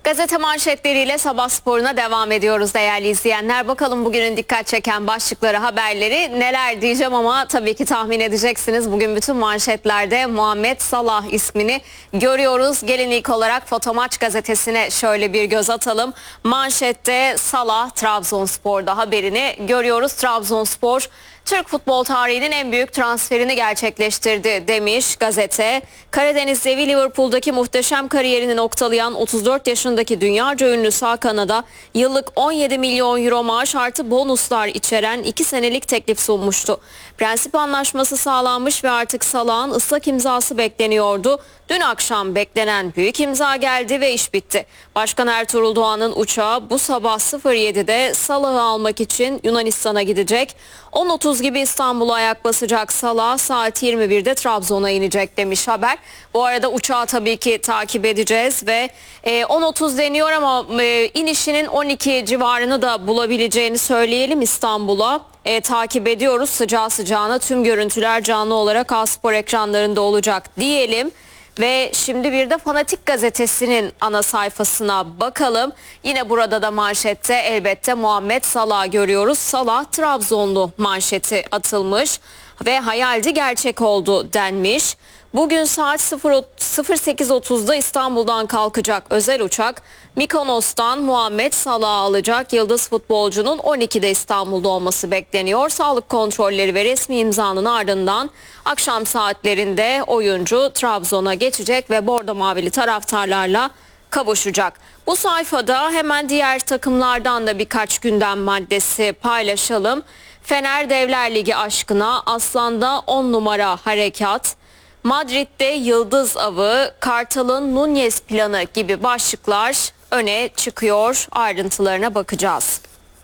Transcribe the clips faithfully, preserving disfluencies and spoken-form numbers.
Gazete manşetleriyle sabah sporuna devam ediyoruz değerli izleyenler. Bakalım bugünün dikkat çeken başlıkları, haberleri neler diyeceğim ama tabii ki tahmin edeceksiniz. Bugün bütün manşetlerde Muhammed Salah ismini görüyoruz. Gelin ilk olarak Fotomaç gazetesine şöyle bir göz atalım. Manşette Salah Trabzonspor'da haberini görüyoruz. Trabzonspor Türk futbol tarihinin en büyük transferini gerçekleştirdi demiş gazete. Karadeniz devi Liverpool'daki muhteşem kariyerini noktalayan otuz dört yaşındaki dünyaca ünlü sağ kanada yıllık on yedi milyon euro maaş artı bonuslar içeren iki senelik teklif sunmuştu. Prensip anlaşması sağlanmış ve artık Salah'ın ıslak imzası bekleniyordu. Dün akşam beklenen büyük imza geldi ve iş bitti. Başkan Ertuğrul Doğan'ın uçağı bu sabah sıfır yedide Salah'ı almak için Yunanistan'a gidecek. on otuz gibi İstanbul'a ayak basacak Salah, saat yirmi birde Trabzon'a inecek demiş haber. Bu arada uçağı tabii ki takip edeceğiz ve e, on otuz deniyor ama e, inişinin on iki civarını da bulabileceğini söyleyelim İstanbul'a. E, takip ediyoruz sıcağı sıcağına, tüm görüntüler canlı olarak A-Spor ekranlarında olacak diyelim. Ve şimdi bir de Fanatik gazetesinin ana sayfasına bakalım. Yine burada da manşette elbette Muhammed Salah görüyoruz. Salah Trabzonlu manşeti atılmış ve hayaldi gerçek oldu denmiş. Bugün saat sıfır sekiz otuzda İstanbul'dan kalkacak özel uçak Mikonos'tan Muhammed Salah'ı alacak. Yıldız futbolcunun on ikide İstanbul'da olması bekleniyor. Sağlık kontrolleri ve resmi imzanın ardından akşam saatlerinde oyuncu Trabzon'a geçecek ve bordo mavili taraftarlarla kavuşacak. Bu sayfada hemen diğer takımlardan da birkaç gündem maddesi paylaşalım. Fener Devler Ligi aşkına Aslan'da on numara harekat. Madrid'de Yıldız Avı, Kartal'ın Nunez planı gibi başlıklar öne çıkıyor. Ayrıntılarına bakacağız.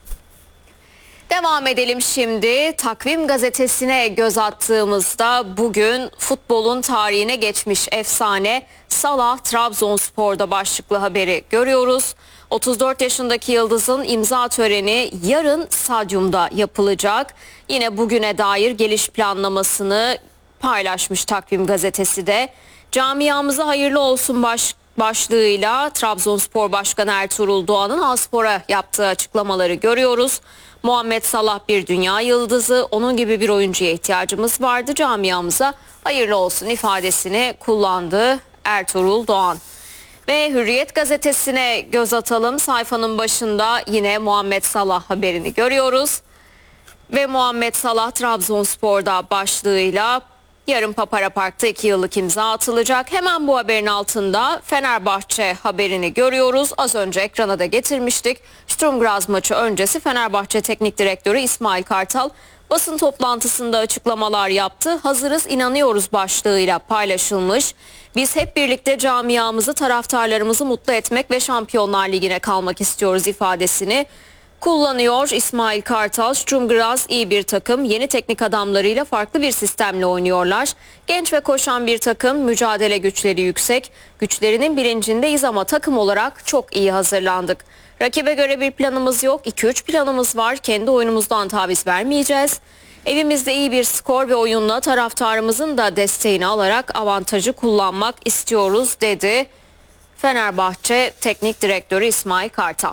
Devam edelim şimdi. Takvim gazetesine göz attığımızda bugün futbolun tarihine geçmiş efsane Salah Trabzonspor'da başlıklı haberi görüyoruz. otuz dört yaşındaki Yıldız'ın imza töreni yarın stadyumda yapılacak. Yine bugüne dair geliş planlamasını paylaşmış Takvim gazetesi de. Camiamıza hayırlı olsun baş, başlığıyla Trabzonspor Başkanı Ertuğrul Doğan'ın A-Spor'a yaptığı açıklamaları görüyoruz. Muhammed Salah bir dünya yıldızı, onun gibi bir oyuncuya ihtiyacımız vardı, camiamıza hayırlı olsun ifadesini kullandı Ertuğrul Doğan. Ve Hürriyet gazetesine göz atalım. Sayfanın başında yine Muhammed Salah haberini görüyoruz. Ve Muhammed Salah Trabzonspor'da başlığıyla yarın Papara Park'ta iki yıllık imza atılacak. Hemen bu haberin altında Fenerbahçe haberini görüyoruz. Az önce ekrana da getirmiştik. Sturm Graz maçı öncesi Fenerbahçe Teknik Direktörü İsmail Kartal basın toplantısında açıklamalar yaptı. Hazırız, inanıyoruz başlığıyla paylaşılmış. Biz hep birlikte camiamızı, taraftarlarımızı mutlu etmek ve Şampiyonlar Ligi'ne kalmak istiyoruz ifadesini kullanıyor İsmail Kartal. Sturm Graz iyi bir takım. Yeni teknik adamlarıyla farklı bir sistemle oynuyorlar. Genç ve koşan bir takım. Mücadele güçleri yüksek. Güçlerinin bilincindeyiz ama takım olarak çok iyi hazırlandık. Rakibe göre bir planımız yok. iki üç planımız var. Kendi oyunumuzdan taviz vermeyeceğiz. Evimizde iyi bir skor ve oyunla taraftarımızın da desteğini alarak avantajı kullanmak istiyoruz dedi Fenerbahçe Teknik Direktörü İsmail Kartal.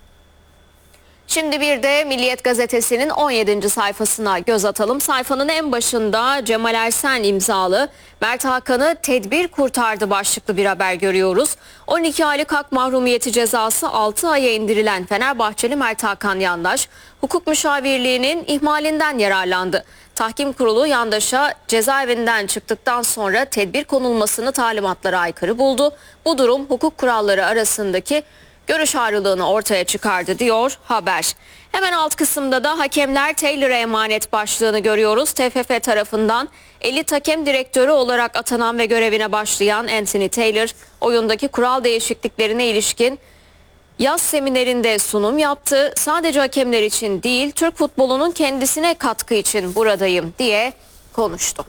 Şimdi bir de Milliyet gazetesinin on yedinci sayfasına göz atalım. Sayfanın en başında Cemal Ersen imzalı Mert Hakan'ı tedbir kurtardı başlıklı bir haber görüyoruz. on iki aylık hak mahrumiyeti cezası altı aya indirilen Fenerbahçeli Mert Hakan Yandaş, hukuk müşavirliğinin ihmalinden yararlandı. Tahkim kurulu Yandaş'a cezaevinden çıktıktan sonra tedbir konulmasını talimatlara aykırı buldu. Bu durum hukuk kuralları arasındaki görüş ayrılığını ortaya çıkardı diyor haber. Hemen alt kısımda da hakemler Taylor'a emanet başlığını görüyoruz. T F F tarafından elit hakem direktörü olarak atanan ve görevine başlayan Anthony Taylor, oyundaki kural değişikliklerine ilişkin yaz seminerinde sunum yaptı. Sadece hakemler için değil, Türk futbolunun kendisine katkı için buradayım diye konuştu.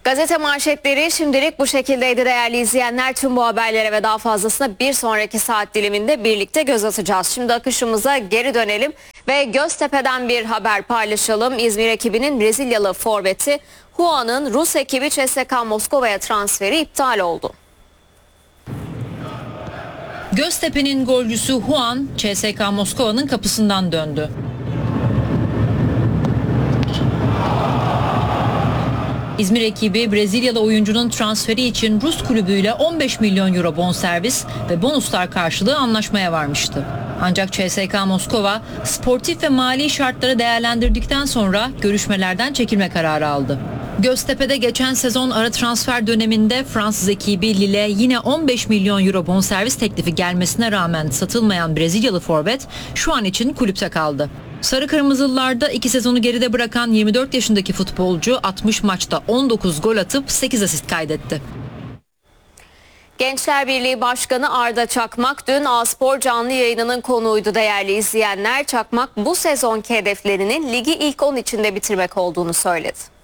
Gazete manşetleri şimdilik bu şekildeydi değerli izleyenler. Tüm bu haberlere ve daha fazlasına bir sonraki saat diliminde birlikte göz atacağız. Şimdi akışımıza geri dönelim ve Göztepe'den bir haber paylaşalım. İzmir ekibinin Brezilyalı forveti Juan'ın Rus ekibi C S K A Moskova'ya transferi iptal oldu. Göztepe'nin golcüsü Juan, C S K A Moskova'nın kapısından döndü. İzmir ekibi Brezilyalı oyuncunun transferi için Rus kulübüyle on beş milyon euro bonservis ve bonuslar karşılığı anlaşmaya varmıştı. Ancak C S K A Moskova sportif ve mali şartları değerlendirdikten sonra görüşmelerden çekilme kararı aldı. Göztepe'de geçen sezon ara transfer döneminde Fransız ekibi Lille yine on beş milyon euro bonservis teklifi gelmesine rağmen satılmayan Brezilyalı forvet şu an için kulüpte kaldı. Sarı Kırmızılılarda iki sezonu geride bırakan yirmi dört yaşındaki futbolcu altmış maçta on dokuz gol atıp sekiz asist kaydetti. Gençler Birliği Başkanı Arda Çakmak dün A-Spor canlı yayınının konuğuydu değerli izleyenler. Çakmak bu sezonki hedeflerinin ligi ilk on içinde bitirmek olduğunu söyledi.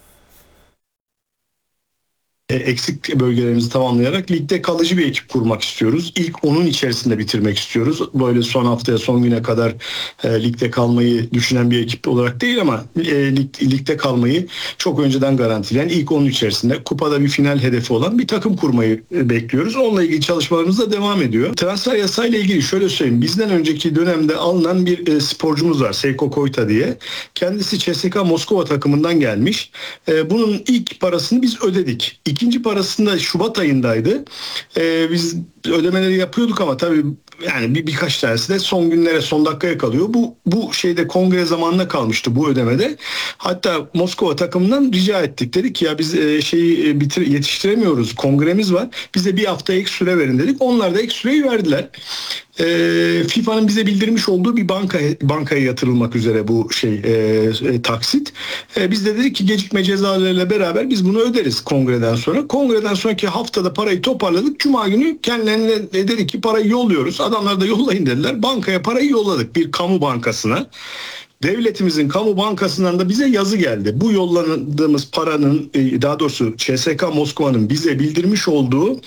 Eksik bölgelerimizi tamamlayarak ligde kalıcı bir ekip kurmak istiyoruz. İlk onun içerisinde bitirmek istiyoruz. Böyle son haftaya, son güne kadar e, ligde kalmayı düşünen bir ekip olarak değil ama e, lig, ligde kalmayı çok önceden garantileyen ilk onun içerisinde kupada bir final hedefi olan bir takım kurmayı e, bekliyoruz. Onunla ilgili çalışmalarımız da devam ediyor. Transfer yasayla ilgili şöyle söyleyeyim. Bizden önceki dönemde alınan bir e, sporcumuz var. Seyko Koyta diye. Kendisi C S K A Moskova takımından gelmiş. E, bunun ilk parasını biz ödedik. İkinci parasında Şubat ayındaydı. Ee, biz ödemeleri yapıyorduk ama tabii yani bir birkaç tanesi de son günlere, son dakikaya kalıyor. Bu bu şeyde kongre zamanına kalmıştı bu ödemede. Hatta Moskova takımından rica ettik. Dedik ki ya biz e, şeyi e, bitir yetiştiremiyoruz. Kongremiz var. Bize bir hafta ek süre verin dedik. Onlar da ek süreyi verdiler. E, FIFA'nın bize bildirmiş olduğu bir banka bankaya yatırılmak üzere bu şey e, e, taksit. E, biz de dedik ki gecikme cezalarıyla beraber biz bunu öderiz kongreden sonra. Kongreden sonraki haftada parayı toparladık. Cuma günü kendilerine dedik ki parayı yolluyoruz. Adamlar da yollayın dediler. Bankaya parayı yolladık bir kamu bankasına. Devletimizin kamu bankasından da bize yazı geldi. Bu yolladığımız paranın, daha doğrusu C S K A Moskova'nın bize bildirmiş olduğu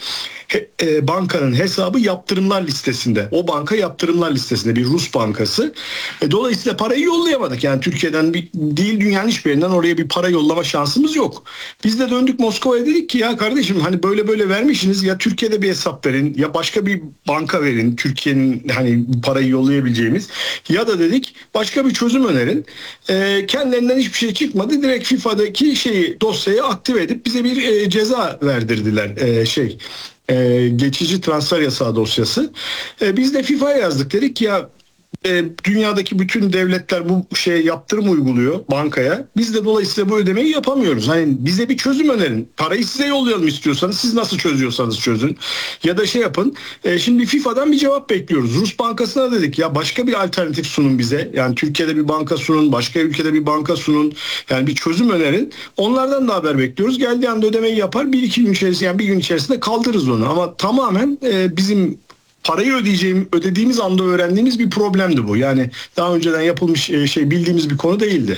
e, bankanın hesabı yaptırımlar listesinde. O banka yaptırımlar listesinde bir Rus bankası. E, dolayısıyla parayı yollayamadık. Yani Türkiye'den bir, değil dünyanın hiçbir yerinden oraya bir para yollama şansımız yok. Biz de döndük Moskova'ya dedik ki ya kardeşim hani böyle böyle vermişsiniz ya Türkiye'de bir hesap verin ya başka bir banka verin Türkiye'nin hani parayı yollayabileceğimiz ya da dedik başka bir çözüm önerin. E, kendilerinden hiçbir şey çıkmadı. Direkt FIFA'daki şeyi dosyayı aktive edip bize bir e, ceza verdirdiler. E, şey e, geçici transfer yasağı dosyası. E, biz de FIFA'ya yazdık. Dedik ki ya e, dünyadaki bütün devletler bu şey yaptırım uyguluyor bankaya. Biz de dolayısıyla bu ödemeyi yapamıyoruz. Hani bize bir çözüm önerin. Parayı size yollayalım istiyorsanız. Siz nasıl çözüyorsanız çözün. Ya da şey yapın. E, şimdi FIFA'dan bir cevap bekliyoruz. Rus bankasına dedik ya başka bir alternatif sunun bize. Yani Türkiye'de bir banka sunun. Başka ülkede bir banka sunun. Yani bir çözüm önerin. Onlardan da haber bekliyoruz. Geldiği anda ödemeyi yapar. Bir iki gün içerisinde yani bir gün içerisinde kaldırırız onu. Ama tamamen e, bizim parayı ödeyeceğim, ödediğimiz anda öğrendiğimiz bir problemdi bu. Yani daha önceden yapılmış şey bildiğimiz bir konu değildi.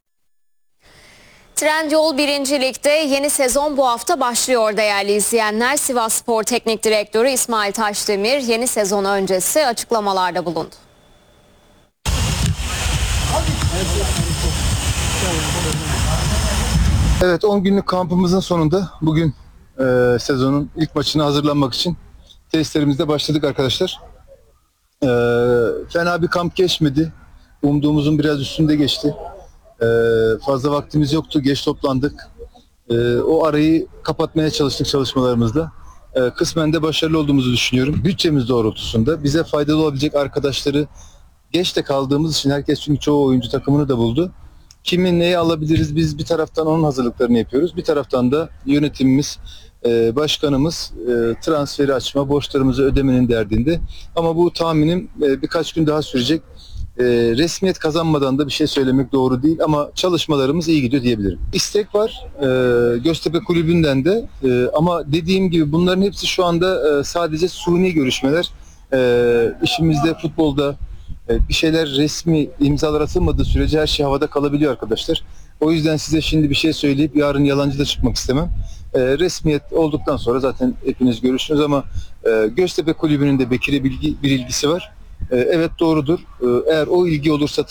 Trendyol birincilikte yeni sezon bu hafta başlıyor değerli izleyenler. Sivasspor Teknik Direktörü İsmail Taşdemir yeni sezon öncesi açıklamalarda bulundu. Evet, on günlük kampımızın sonunda bugün e, sezonun ilk maçına hazırlanmak için testlerimizde başladık arkadaşlar. Ee, fena bir kamp geçmedi. Umduğumuzun biraz üstünde geçti. Ee, fazla vaktimiz yoktu. Geç toplandık. Ee, o arayı kapatmaya çalıştık çalışmalarımızla. Ee, kısmen de başarılı olduğumuzu düşünüyorum. Bütçemiz doğrultusunda bize faydalı olabilecek arkadaşları geç de kaldığımız için herkes çünkü çoğu oyuncu takımını da buldu. Kimin neyi alabiliriz biz bir taraftan onun hazırlıklarını yapıyoruz. Bir taraftan da yönetimimiz, başkanımız transferi açma, borçlarımızı ödemenin derdinde. Ama bu tahminim birkaç gün daha sürecek. Resmiyet kazanmadan da bir şey söylemek doğru değil ama çalışmalarımız iyi gidiyor diyebilirim. İstek var Göztepe Kulübü'nden de ama dediğim gibi bunların hepsi şu anda sadece suni görüşmeler. İşimizde, futbolda bir şeyler resmi imzalar atılmadığı sürece her şey havada kalabiliyor arkadaşlar. O yüzden size şimdi bir şey söyleyip yarın yalancı da çıkmak istemem. E, resmiyet olduktan sonra zaten hepiniz görürsünüz ama e, Göztepe Kulübü'nün de Bekir'e bilgi, bir ilgisi var. E, evet doğrudur. E, eğer o ilgi olursa